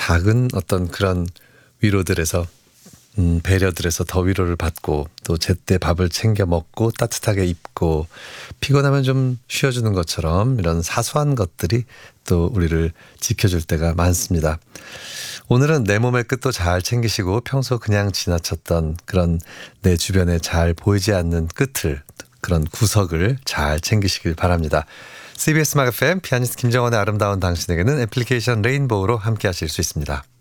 작은 어떤 그런 위로들에서 배려들에서 더 위로를 받고 또 제때 밥을 챙겨 먹고 따뜻하게 입고 피곤하면 좀 쉬어주는 것처럼 이런 사소한 것들이 또 우리를 지켜줄 때가 많습니다. 오늘은 내 몸의 끝도 잘 챙기시고 평소 그냥 지나쳤던 그런 내 주변에 잘 보이지 않는 끝을 그런 구석을 잘 챙기시길 바랍니다. CBS 음악 FM 피아니스트 김정원의 아름다운 당신에게는 애플리케이션 레인보우로 함께 하실 수 있습니다.